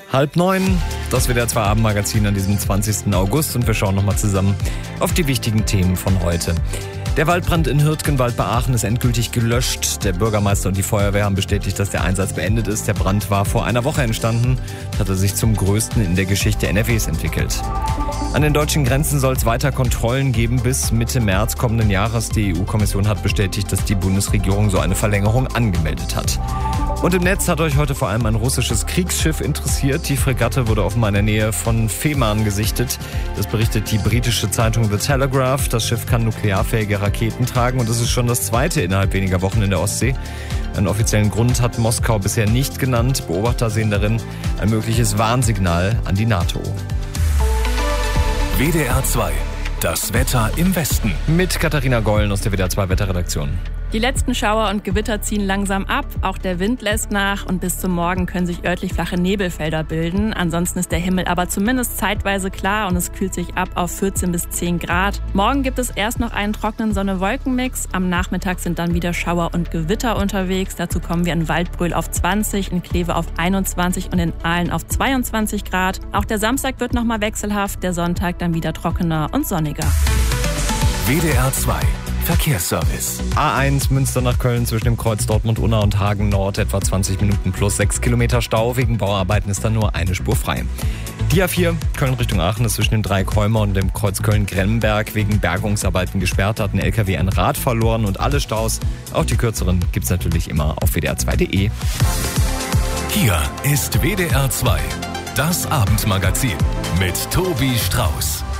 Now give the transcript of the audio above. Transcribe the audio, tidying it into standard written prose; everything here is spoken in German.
8:30, das WDR 2 Abendmagazin an diesem 20. August und wir schauen nochmal zusammen auf die wichtigen Themen von heute. Der Waldbrand in Hürtgenwald bei Aachen ist endgültig gelöscht. Der Bürgermeister und die Feuerwehr haben bestätigt, dass der Einsatz beendet ist. Der Brand war vor einer Woche entstanden und hatte sich zum größten in der Geschichte NRWs entwickelt. An den deutschen Grenzen soll es weiter Kontrollen geben bis Mitte März kommenden Jahres. Die EU-Kommission hat bestätigt, dass die Bundesregierung so eine Verlängerung angemeldet hat. Und im Netz hat euch heute vor allem ein russisches Kriegsschiff interessiert. Die Fregatte wurde offenbar in der Nähe von Fehmarn gesichtet. Das berichtet die britische Zeitung The Telegraph. Das Schiff kann nuklearfähige Raketen tragen und es ist schon das zweite innerhalb weniger Wochen in der Ostsee. Einen offiziellen Grund hat Moskau bisher nicht genannt. Beobachter sehen darin ein mögliches Warnsignal an die NATO. WDR 2, das Wetter im Westen. Mit Katharina Gollen aus der WDR 2 Wetterredaktion. Die letzten Schauer und Gewitter ziehen langsam ab, auch der Wind lässt nach und bis zum Morgen können sich örtlich flache Nebelfelder bilden. Ansonsten ist der Himmel aber zumindest zeitweise klar und es kühlt sich ab auf 14 bis 10 Grad. Morgen gibt es erst noch einen trockenen Sonne-Wolken-Mix. Am Nachmittag sind dann wieder Schauer und Gewitter unterwegs. Dazu kommen wir in Waldbröl auf 20, in Kleve auf 21 und in Aalen auf 22 Grad. Auch der Samstag wird nochmal wechselhaft, der Sonntag dann wieder trockener und sonniger. WDR 2 Verkehrsservice. A1 Münster nach Köln zwischen dem Kreuz Dortmund-Unna und Hagen Nord etwa 20 Minuten plus 6 Kilometer Stau. Wegen Bauarbeiten ist dann nur eine Spur frei. Die A4 Köln Richtung Aachen ist zwischen dem Dreieck Heumer und dem Kreuz Köln-Gremberg wegen Bergungsarbeiten gesperrt. Hat ein LKW ein Rad verloren und alle Staus, auch die kürzeren, gibt's natürlich immer auf wdr2.de. Hier ist WDR 2, das Abendmagazin mit Tobi Strauß.